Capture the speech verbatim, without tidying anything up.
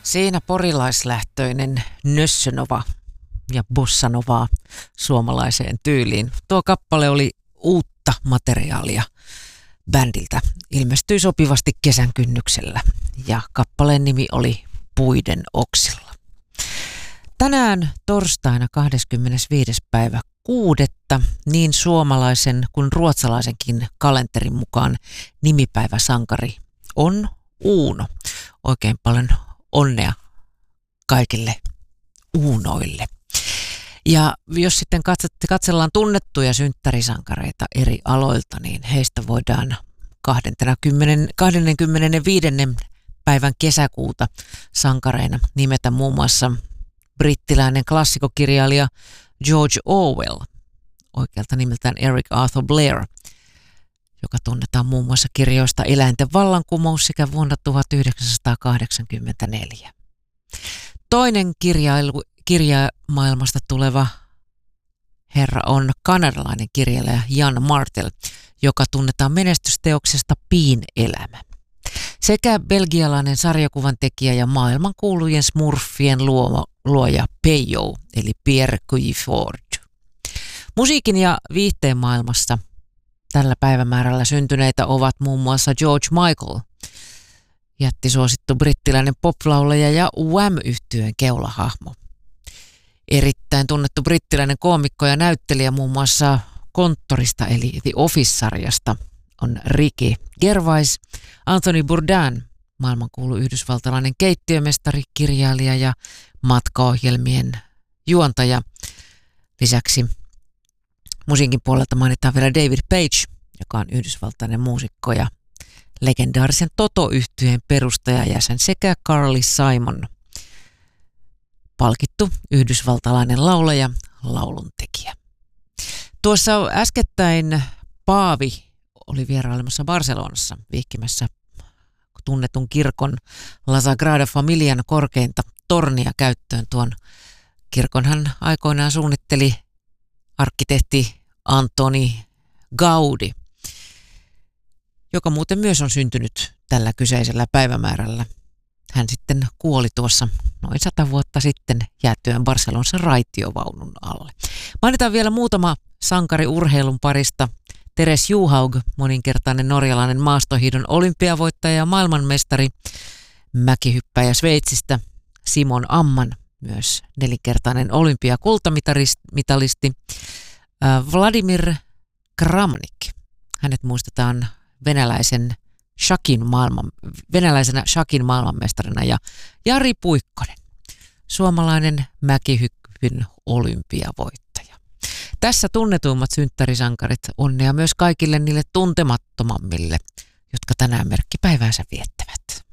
Siinä porilaislähtöinen nössönova ja bossanovaa suomalaiseen tyyliin. Tuo kappale oli uutta materiaalia bändiltä. Ilmestyi sopivasti kesän kynnyksellä ja kappaleen nimi oli Puiden oksilla. Tänään torstaina kahdeskymmenesviides päivä kuudetta niin suomalaisen kuin ruotsalaisenkin kalenterin mukaan nimipäiväsankari on Uuno. Oikein paljon onnea kaikille Uunoille. Ja jos sitten katsotte, katsellaan tunnettuja synttärisankareita eri aloilta, niin heistä voidaan kahdeskymmenesviides päivän kesäkuuta sankareina nimetä muun muassa brittiläinen klassikokirjailija George Orwell, oikealta nimeltään Eric Arthur Blair, joka tunnetaan muun muassa kirjoista Eläinten vallankumous sekä vuonna tuhatyhdeksänsataakahdeksankymmentäneljä. Toinen kirjailu, kirjamaailmasta tuleva herra on kanadalainen kirjailija Jan Martel, joka tunnetaan menestysteoksesta Piin elämä. Sekä belgialainen sarjakuvan tekijä ja maailmankuulujen smurfien luoma, luoja Peyo, eli Pierre Cuilleford. Musiikin ja viihteen maailmassa tällä päivämäärällä syntyneitä ovat muun muassa George Michael, jättisuosittu brittiläinen poplaulaja ja Wham-yhtyeen keulahahmo. Erittäin tunnettu brittiläinen koomikko ja näyttelijä muun muassa Konttorista eli The Office-sarjasta on Ricky Gervais. Anthony Bourdain, maailmankuulu yhdysvaltalainen keittiömestari, kirjailija ja matkaohjelmien juontaja. Lisäksi musiikin puolelta mainitaan vielä David Page, joka on yhdysvaltainen muusikko ja legendaarisen Toto-yhtyeen perustajajäsen, sekä Carly Simon, palkittu yhdysvaltalainen laulaja, lauluntekijä. Tuossa äskettäin Paavi oli vierailemassa Barcelonassa vihkimässä tunnetun kirkon La Sagrada Familian korkeinta tornia käyttöön. Tuon kirkon hän aikoinaan suunnitteli arkkitehti Antoni Gaudi, joka muuten myös on syntynyt tällä kyseisellä päivämäärällä. Hän sitten kuoli tuossa noin sata vuotta sitten jäätyään Barcelonassa raitiovaunun alle. Mainitaan vielä muutama sankari urheilun parista. Teres Johaug, moninkertainen norjalainen maastohiidon olympiavoittaja ja maailmanmestari, mäkihyppäjä Sveitsistä. Simon Amman, myös nelinkertainen olympiakultamitalisti. Vladimir Kramnik, hänet muistetaan venäläisen shakin maailman, venäläisenä shakin maailmanmestarina, ja Jari Puikkonen, suomalainen mäkihyppyn olympiavoittaja. Tässä tunnetuimmat synttärisankarit, onnea myös kaikille niille tuntemattomammille, jotka tänään merkkipäiväänsä viettävät.